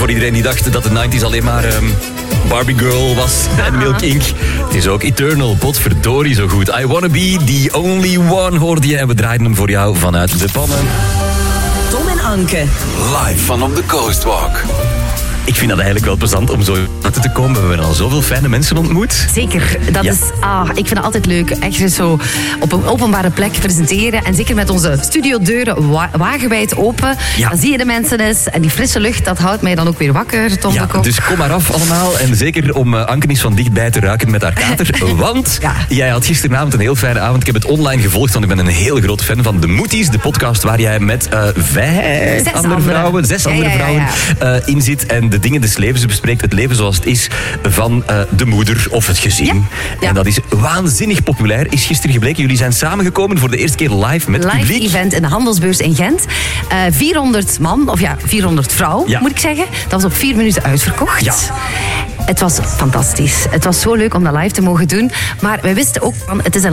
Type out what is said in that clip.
voor iedereen die dacht dat de 90s alleen maar Barbie Girl was en Milk Inc. Het is ook Eternal, potverdorie zo goed. I Wanna Be The Only One hoorde je en we draaiden hem voor jou vanuit de pannen. Tom en Anke. Live van op de Coastwalk. Ik vind dat eigenlijk wel plezant om zo naartoe te komen. We hebben al zoveel fijne mensen ontmoet. Zeker. Dat is, ik vind het altijd leuk. Echt zo op een openbare plek presenteren. En zeker met onze studiodeuren wagenwijd open. Ja. Dan zie je de mensen eens. En die frisse lucht, dat houdt mij dan ook weer wakker, Tom de Kok. Dus kom maar af allemaal. En zeker om Anke eens van dichtbij te ruiken met haar kater. Want jij had gisteravond een heel fijne avond. Ik heb het online gevolgd, want ik ben een heel groot fan van De Moeties. De podcast waar jij met zes andere vrouwen in zit. En de dingen des levens bespreekt. Het leven zoals het is van de moeder of het gezin. Ja. Ja. En dat is waanzinnig populair. Is gisteren gebleken. Jullie zijn samengekomen voor de eerste keer live met publiek. Live event in de Handelsbeurs in Gent. 400 man, of 400 vrouw, moet ik zeggen. Dat was op 4 minuten uitverkocht. Ja. Het was fantastisch. Het was zo leuk om dat live te mogen doen. Maar wij wisten ook, het is een